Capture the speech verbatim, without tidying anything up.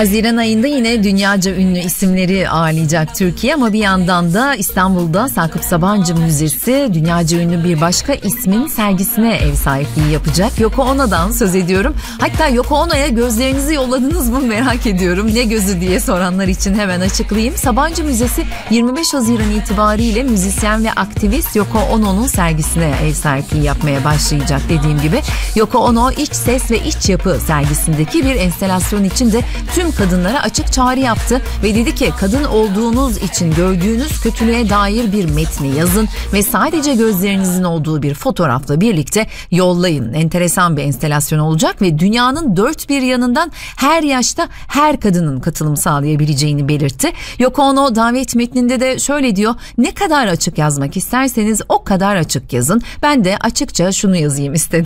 Haziran ayında yine dünyaca ünlü isimleri ağırlayacak Türkiye, ama bir yandan da İstanbul'da Sakıp Sabancı Müzesi dünyaca ünlü bir başka ismin sergisine ev sahipliği yapacak. Yoko Ono'dan söz ediyorum. Hatta Yoko Ono'ya gözlerinizi yolladınız mı merak ediyorum. Ne gözü diye soranlar için hemen açıklayayım. Sabancı Müzesi yirmi beş Haziran itibariyle müzisyen ve aktivist Yoko Ono'nun sergisine ev sahipliği yapmaya başlayacak dediğim gibi. Yoko Ono İç Ses ve İç Yapı sergisindeki bir enstelasyon için de tüm kadınlara açık çağrı yaptı ve dedi ki kadın olduğunuz için gördüğünüz kötülüğe dair bir metni yazın ve sadece gözlerinizin olduğu bir fotoğrafla birlikte yollayın. Enteresan bir enstelasyon olacak ve dünyanın dört bir yanından her yaşta her kadının katılım sağlayabileceğini belirtti. Yoko Ono davet metninde de şöyle diyor: ne kadar açık yazmak isterseniz o kadar açık yazın. Ben de açıkça şunu yazayım istedim.